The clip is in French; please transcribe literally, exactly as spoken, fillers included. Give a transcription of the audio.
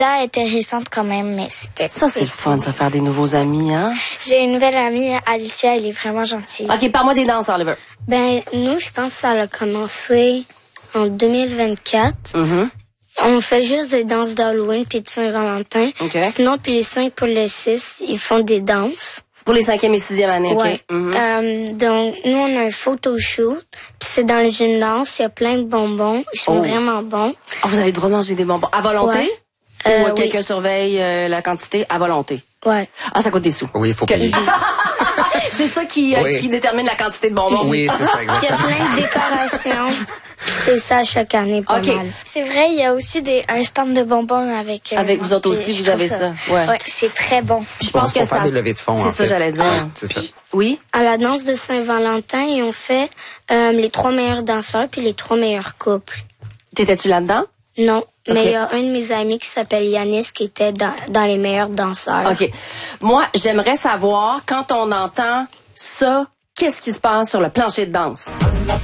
Là, intéressante quand même, mais c'était... Ça, c'est le fun, ça, faire des nouveaux amis, hein? J'ai une nouvelle amie, Alicia, elle est vraiment gentille. OK, parle-moi des danses, Oliver. Ben, nous, je pense que ça a commencé en deux mille vingt-quatre. Mm-hmm. On fait juste des danses d'Halloween puis de Saint-Valentin. Okay. Sinon, puis les cinq pour le six, ils font des danses. Pour les cinquième et sixième années, Ouais. OK. Mm-hmm. Euh, donc, nous, on a un photoshoot. Puis c'est dans le gymnase. Il y a plein de bonbons. Ils sont Oh. vraiment bons. Oh, vous avez le droit de manger des bonbons. À volonté? Ouais. Ou Euh, euh, quelqu'un oui. surveille euh, la quantité? À volonté. Ouais. Ah, ça coûte des sous. Oui, il faut Que- payer. C'est ça qui, euh, Oui. qui détermine la quantité de bonbons. Oui, c'est ça, Il y a exactement. plein de décorations. Puis c'est ça chaque année, pas OK. mal. C'est vrai, il y a aussi des, un stand de bonbons avec... euh, Avec vous autres puis aussi, je vous avez trouve ça. Ouais. Ouais, c'est très bon. Puis je pense Pour que faire ça... des levées de fonds, en C'est ça, fait. j'allais dire. C'est ça. Oui? À la danse de Saint-Valentin, ils ont fait euh, les trois meilleurs danseurs puis les trois meilleurs couples. T'étais-tu là-dedans? Non, mais Ok. il y a un de mes amis qui s'appelle Yanis qui était dans, dans les meilleurs danseurs. OK. Moi, j'aimerais savoir, quand on entend ça, qu'est-ce qui se passe sur le plancher de danse?